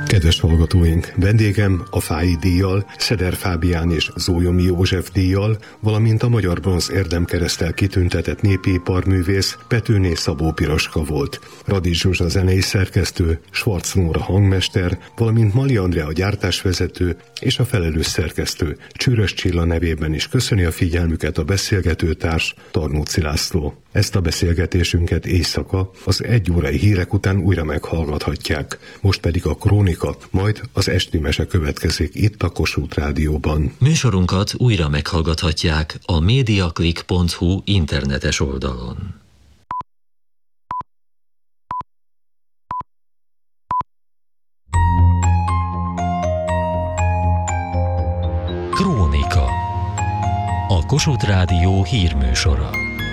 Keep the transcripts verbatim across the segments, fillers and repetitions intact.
Kedves hallgatóink, vendégem a Fáy díjjal, Szeder Fábián és Zólyom József díjjal, valamint a Magyar Bronz Érdemkereszttel kitüntetett népiparművész Petőné Szabó Piroska volt. Radics Zsuzsa zenei szerkesztő, Schwarz Nóra hangmester, valamint Mali Andrea a gyártásvezető és a felelős szerkesztő Csűrös Csilla nevében is köszöni a figyelmüket a beszélgetőtárs, Tarnóci László. Ezt a beszélgetésünket éjszaka az egy órai hírek után újra meghallgathatják. Most pedig a krónika, majd az esti mese következik itt a Kossuth Rádióban. Műsorunkat újra meghallgathatják a mediaclick pont hu internetes oldalon. Krónika. A Kossuth Rádió hírműsora.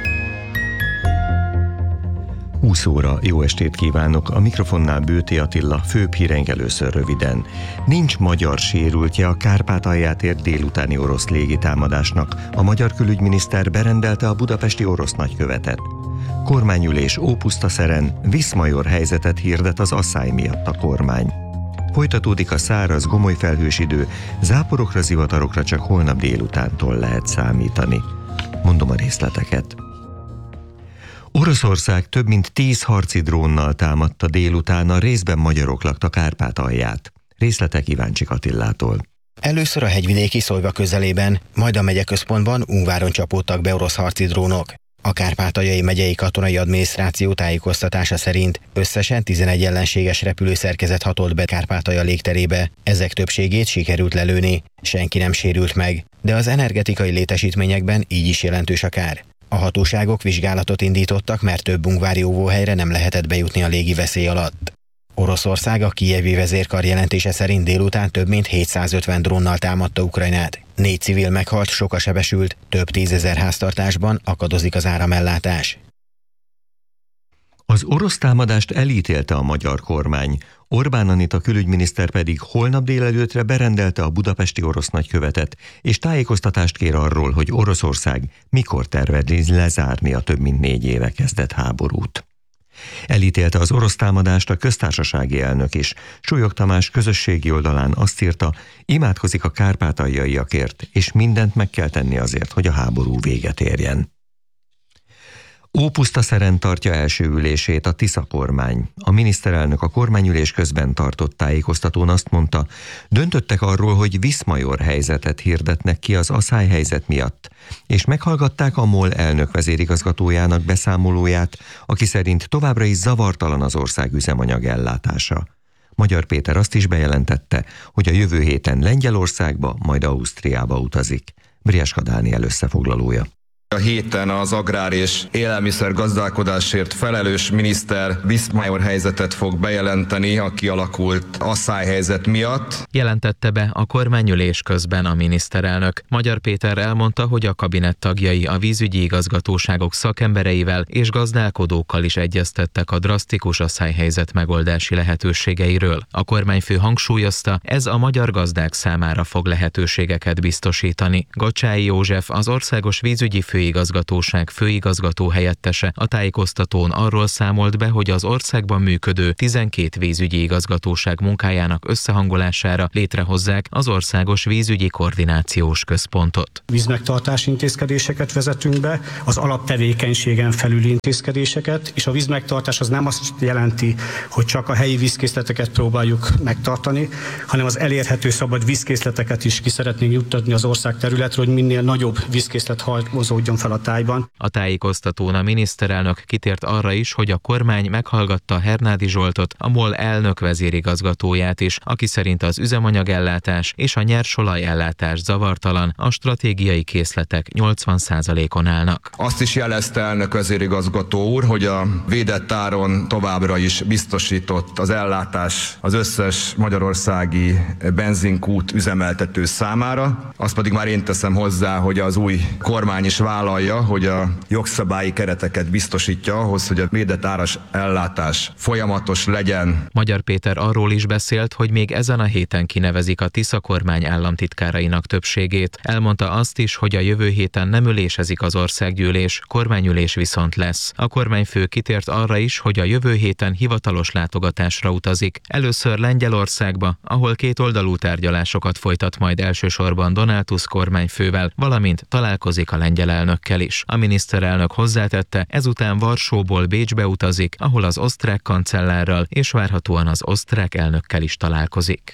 húsz óra, jó estét kívánok, a mikrofonnál Bőti Attila, főbb hírek először röviden. Nincs magyar sérültje a Kárpátalját ért délutáni orosz légitámadásnak. A magyar külügyminiszter berendelte a budapesti orosz nagykövetet. Kormányülés Ópusztaszeren, Viszmajor helyzetet hirdet az asszály miatt a kormány. Folytatódik a száraz, gomoly felhős idő, záporokra, zivatarokra csak holnap délutántól lehet számítani. Mondom a részleteket. Oroszország több mint tíz harci drónnal támadta délután, a részben magyarok lakta Kárpátalját. Részletek Iváncsik Attilától. Először a hegyvidéki Szolyva közelében, majd a megyeközpontban, Ungváron csapódtak be orosz harci drónok. A Kárpátaljai megyei katonai adminisztráció tájékoztatása szerint összesen tizenegy ellenséges repülőszerkezet hatolt be Kárpátalja légterébe. Ezek többségét sikerült lelőni, senki nem sérült meg, de az energetikai létesítményekben így is jelentős a kár. A hatóságok vizsgálatot indítottak, mert több ungvári óvóhelyre nem lehetett bejutni a légi veszély alatt. Oroszország a kijevi vezérkar jelentése szerint délután több mint hétszázötven drónnal támadta Ukrajnát. Négy civil meghalt, sok a sebesült, több tízezer háztartásban akadozik az áramellátás. Az orosz támadást elítélte a magyar kormány. Orbán Anita külügyminiszter pedig holnap délelőttre berendelte a budapesti orosz nagykövetet, és tájékoztatást kér arról, hogy Oroszország mikor tervezi lezárni a több mint négy éve kezdett háborút. Elítélte az orosz támadást a köztársasági elnök is. Súlyog Tamás közösségi oldalán azt írta, imádkozik a kárpátaljaiakért, és mindent meg kell tenni azért, hogy a háború véget érjen. Ópusztaszeren tartja első ülését a Tisza kormány. A miniszterelnök a kormányülés közben tartott tájékoztatón azt mondta, döntöttek arról, hogy Viszmajor helyzetet hirdetnek ki az asszályhelyzet miatt, és meghallgatták a MOL elnök vezérigazgatójának beszámolóját, aki szerint továbbra is zavartalan az ország üzemanyag ellátása. Magyar Péter azt is bejelentette, hogy a jövő héten Lengyelországba, majd Ausztriába utazik. Brieska Dániel összefoglalója. A héten az agrár és élelmiszer gazdálkodásért felelős miniszter Viszmajor helyzetet fog bejelenteni a kialakult asszályhelyzet miatt. Jelentette be a kormányülés közben a miniszterelnök. Magyar Péter elmondta, hogy a kabinett tagjai a vízügyi igazgatóságok szakembereivel és gazdálkodókkal is egyeztettek a drasztikus asszályhelyzet megoldási lehetőségeiről. A kormányfő hangsúlyozta, ez a magyar gazdák számára fog lehetőségeket biztosítani. Gocsályi József, az országos vízügyi fő Főigazgatóság főigazgató helyettese a tájékoztatón arról számolt be, hogy az országban működő tizenkét vízügyi igazgatóság munkájának összehangolására létrehozzák az Országos Vízügyi Koordinációs Központot. Vízmegtartási intézkedéseket vezetünk be, az alaptevékenységen felüli intézkedéseket, és a vízmegtartás az nem azt jelenti, hogy csak a helyi vízkészleteket próbáljuk megtartani, hanem az elérhető szabad vízkészleteket is ki szeretnénk juttatni az ország területről, hogy minél nagyobb vízkészlet halmozódjon fel a tájban. A tájékoztatón a miniszterelnök kitért arra is, hogy a kormány meghallgatta Hernádi Zsoltot, a MOL elnök vezérigazgatóját is, aki szerint az üzemanyagellátás és a nyersolaj ellátás zavartalan, a stratégiai készletek nyolcvan százalékon állnak. Azt is jelezte elnök vezérigazgató úr, hogy a védett áron továbbra is biztosított az ellátás az összes magyarországi benzinkút üzemeltető számára. Azt pedig már én teszem hozzá, hogy az új kormány is vállal vállalja, hogy a jogszabályi kereteket biztosítja ahhoz, hogy a védett áras ellátás folyamatos legyen. Magyar Péter arról is beszélt, hogy még ezen a héten kinevezik a Tisza kormány államtitkárainak többségét. Elmondta azt is, hogy a jövő héten nem ülésezik az országgyűlés, kormányülés viszont lesz. A kormányfő kitért arra is, hogy a jövő héten hivatalos látogatásra utazik. Először Lengyelországba, ahol kétoldalú tárgyalásokat folytat majd elsősorban Donald Tusk kormányfővel, valamint találkozik a lengyel elnökkel is. A miniszterelnök hozzátette, ezután Varsóból Bécsbe utazik, ahol az osztrák kancellárral és várhatóan az osztrák elnökkel is találkozik.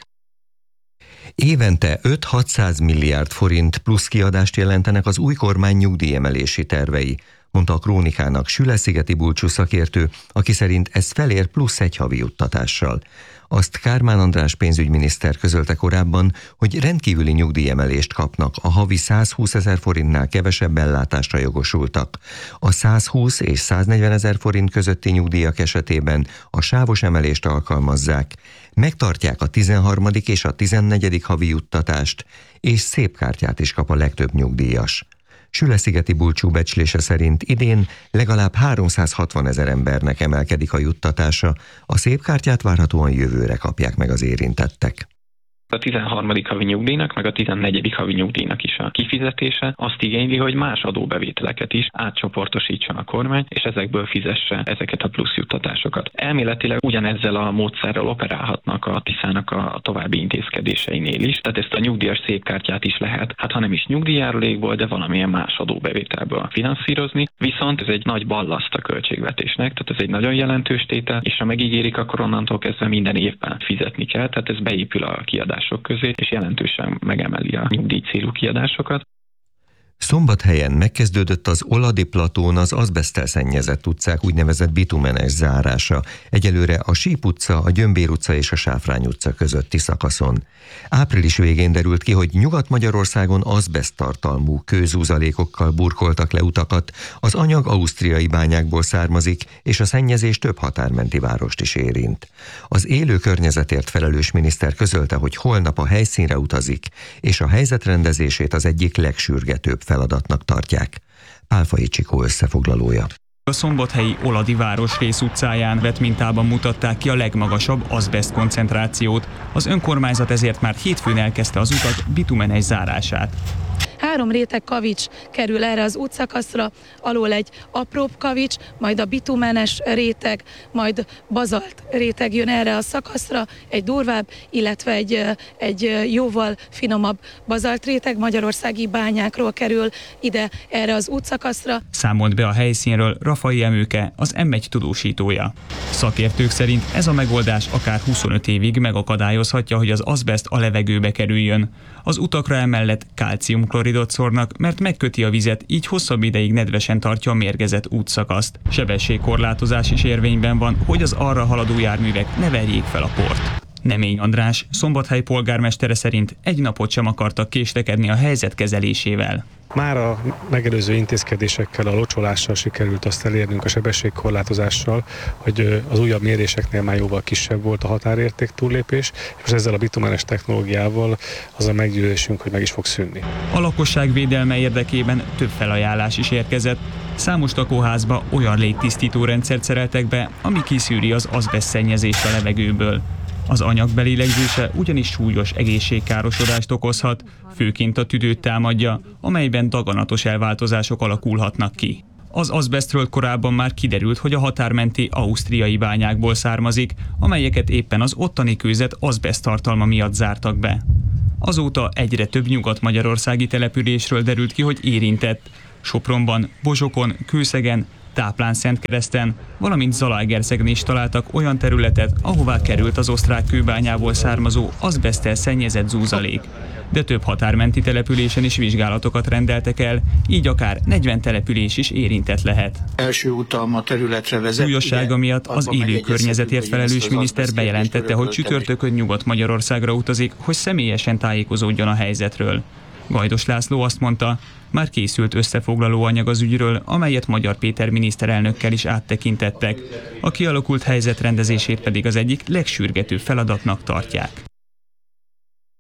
Évente öt-hatszáz milliárd forint plusz kiadást jelentenek az új kormány nyugdíjemelési tervei, mondta a Krónikának Süleszigeti Bulcsú szakértő, aki szerint ez felér plusz egy havi juttatással. Azt Kármán András pénzügyminiszter közölte korábban, hogy rendkívüli nyugdíjemelést kapnak a havi százhúszezer forintnál kevesebb ellátásra jogosultak. A százhúsz és száznegyven ezer forint közötti nyugdíjak esetében a sávos emelést alkalmazzák, megtartják a tizenharmadik és a tizennegyedik havi juttatást, és szép kártyát is kap a legtöbb nyugdíjas. Süleszigeti Bulcsú becslése szerint idén legalább háromszázhatvan ezer embernek emelkedik a juttatása, a szép kártyát várhatóan jövőre kapják meg az érintettek. A tizenharmadik havi nyugdíjnak, meg a tizennegyedik havi nyugdíjnak is a kifizetése azt igényli, hogy más adóbevételeket is átcsoportosítson a kormány, és ezekből fizesse ezeket a plusz juttatásokat. Elméletileg ugyanezzel a módszerrel operálhatnak a Tiszának a további intézkedéseinél is, tehát ezt a nyugdíjas szépkártyát is lehet, hát ha nem is nyugdíjjárulékból, de valamilyen más adóbevételből finanszírozni, viszont ez egy nagy ballaszt a költségvetésnek, tehát ez egy nagyon jelentős tétel, és ha megígérik, akkor onnantól kezdve minden évben fizetni kell, tehát ez beépül a kiadás közé, és jelentősen megemeli a nyugdíj célú kiadásokat. Szombathelyen megkezdődött az Oladi platón az azbeszttel szennyezett utcák úgynevezett bitumenes zárása. Egyelőre a Síp utca, a Gyömbér utca és a Sáfrány utca közötti szakaszon. Április végén derült ki, hogy Nyugat-Magyarországon azbeszttartalmú kőzúzalékokkal burkoltak le utakat, az anyag ausztriai bányákból származik, és a szennyezés több határmenti várost is érint. Az élő környezetért felelős miniszter közölte, hogy holnap a helyszínre utazik, és a helyzet rendezését az egyik legsürgetőbb feladatnak tartják. Pálfai Csikó összefoglalója. A szombathelyi Oladi városrész utcáján vett mintában mutatták ki a legmagasabb azbeszt koncentrációt. Az önkormányzat ezért már hétfőn elkezdte az utak bitumenes zárását. Három réteg kavics kerül erre az útszakaszra, alól egy apróbb kavics, majd a bitumenes réteg, majd bazalt réteg jön erre a szakaszra, egy durvább, illetve egy, egy jóval finomabb bazalt réteg magyarországi bányákról kerül ide erre az útszakaszra. Számolt be a helyszínről Rafai Emőke, az em egy tudósítója. Szakértők szerint ez a megoldás akár huszonöt évig megakadályozhatja, hogy az azbeszt a levegőbe kerüljön. Az utakra emellett kálciumkloridot szórnak, mert megköti a vizet, így hosszabb ideig nedvesen tartja a mérgezett útszakaszt. Sebességkorlátozás is érvényben van, hogy az arra haladó járművek ne verjék fel a port. Nemény András, Szombathely polgármestere szerint egy napot sem akartak késlekedni a helyzet kezelésével. Már a megelőző intézkedésekkel, a locsolással sikerült azt elérnünk, a sebességkorlátozással, hogy az újabb méréseknél már jóval kisebb volt a határérték túllépés, és most ezzel a bitumenes technológiával az a meggyőződésünk, hogy meg is fog szűnni. A lakosság védelme érdekében több felajánlás is érkezett. Számos lakóházba olyan légtisztító rendszert szereltek be, ami kiszűri az azbeszt szennyezést a levegőből. Az anyag belélegzése ugyanis súlyos egészségkárosodást okozhat, főként a tüdőt támadja, amelyben daganatos elváltozások alakulhatnak ki. Az azbesztről korábban már kiderült, hogy a határmenti ausztriai bányákból származik, amelyeket éppen az ottani kőzet azbeszt tartalma miatt zártak be. Azóta egyre több nyugat-magyarországi településről derült ki, hogy érintett. Sopronban, Bozsokon, Kőszegen, Táplán-Szentkereszten, valamint Zalaegerszegen is találtak olyan területet, ahová került az osztrák kőbányából származó azbeszttel szennyezett zúzalék. De több határmenti településen is vizsgálatokat rendeltek el, így akár negyven település is érintett lehet. Első utam a területre vezet. Súlyossága miatt az élő környezetért felelős miniszter bejelentette, hogy csütörtökön Nyugat-Magyarországra utazik, hogy személyesen tájékozódjon a helyzetről. Gajdos László azt mondta, már készült összefoglaló anyag az ügyről, amelyet Magyar Péter miniszterelnökkel is áttekintettek. A kialakult helyzet rendezését pedig az egyik legsürgetőbb feladatnak tartják.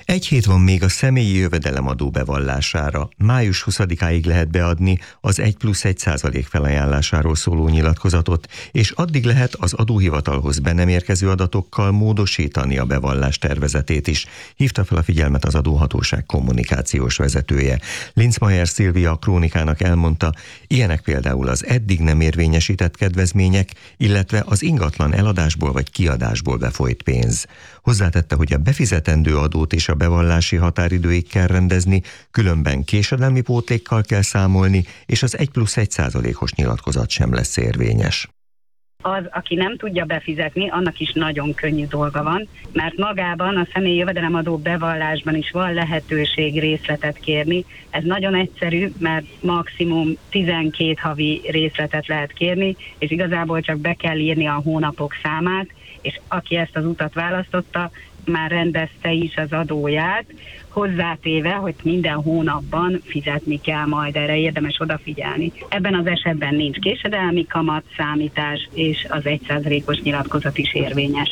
Egy hét van még a személyi jövedelemadó bevallására. május huszadikáig lehet beadni az egy plusz egy százalék felajánlásáról szóló nyilatkozatot, és addig lehet az adóhivatalhoz be nem érkező adatokkal módosítani a bevallás tervezetét is, hívta fel a figyelmet az adóhatóság kommunikációs vezetője. Linzmeier Szilvia a Krónikának elmondta, ilyenek például az eddig nem érvényesített kedvezmények, illetve az ingatlan eladásból vagy kiadásból befolyt pénz. Hozzátette, hogy a befizetendő adót és a bevallási határidőig kell rendezni, különben késedelmi pótlékkal kell számolni, és az egy plusz egy százalékos nyilatkozat sem lesz érvényes. Az, aki nem tudja befizetni, annak is nagyon könnyű dolga van, mert magában a személyi jövedelemadó bevallásban is van lehetőség részletet kérni. Ez nagyon egyszerű, mert maximum tizenkét havi részletet lehet kérni, és igazából csak be kell írni a hónapok számát, és aki ezt az utat választotta, már rendezte is az adóját, hozzátéve, hogy minden hónapban fizetni kell majd, erre érdemes odafigyelni. Ebben az esetben nincs késedelmi kamatszámítás, és az egy százalékos nyilatkozat is érvényes.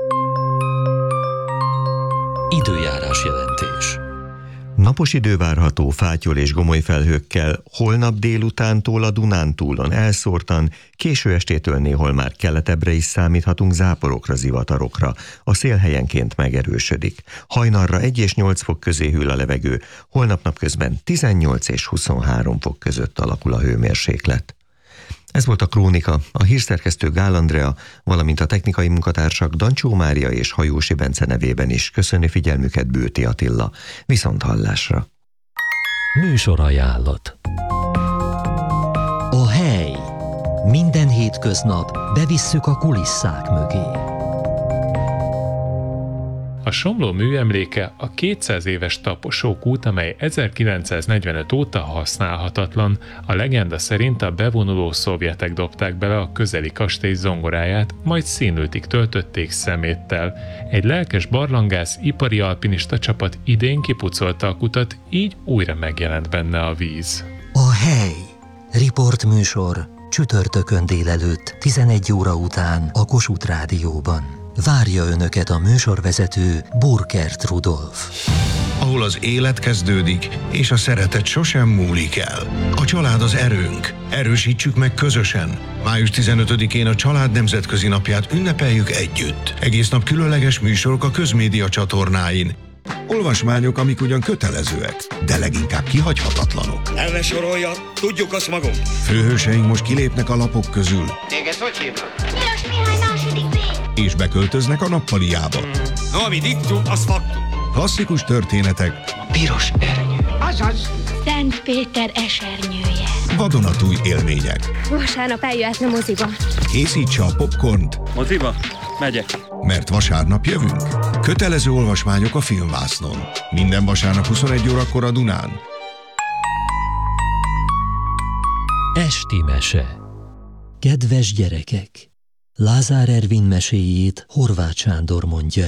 Időjárás jelentés. Napos idő várható fátyol és gomoly felhőkkel, holnap délutántól a Dunántúlon elszórtan, késő estétől néhol már keletebbre is számíthatunk záporokra, zivatarokra. A szél helyenként megerősödik. Hajnalra egy és nyolc fok közé hűl a levegő, holnap napközben tizennyolc és huszonhárom fok között alakul a hőmérséklet. Ez volt a Krónika, a hírszerkesztő Gál Andrea, valamint a technikai munkatársak Dancsó Mária és Hajósi Bence nevében is köszöni figyelmüket Bőti Attila. Viszont hallásra. Műsorajánlat. A hely. Minden hétköznap bevisszük a kulisszák mögé. A Somló műemléke a kétszáz éves Taposók út, amely ezerkilencszáznegyvenöt óta használhatatlan. A legenda szerint a bevonuló szovjetek dobták bele a közeli kastély zongoráját, majd színültig töltötték szeméttel. Egy lelkes barlangász, ipari alpinista csapat idén kipucolta a kutat, így újra megjelent benne a víz. A hely. Riportműsor csütörtökön délelőtt tizenegy óra után a Kossuth Rádióban. Várja Önöket a műsorvezető Burkert Rudolf. Ahol az élet kezdődik, és a szeretet sosem múlik el. A család az erőnk. Erősítsük meg közösen. május tizenötödikén a Család Nemzetközi Napját ünnepeljük együtt. Egész nap különleges műsorok a közmédia csatornáin. Olvasmányok, amik ugyan kötelezőek, de leginkább kihagyhatatlanok. El ne sorolja, tudjuk azt magunk. Főhőseink most kilépnek a lapok közül. Téged hogy hívnak? Piros Mihály második B. És beköltöznek a nappaliába. No, amit ittunk, az faktum. Klasszikus történetek. A piros ernyő. Azaz. Szent Péter esernyője. Vadonatúj élmények. Vasárnap eljöhetne moziba. Készítse a popcornt. Moziba? Megyek. Mert vasárnap jövünk. Kötelező olvasmányok a Filmvásznon. Minden vasárnap huszonegy órakor a Dunán. Esti mese. Kedves gyerekek! Lázár Ervin meséjét Horváth Sándor mondja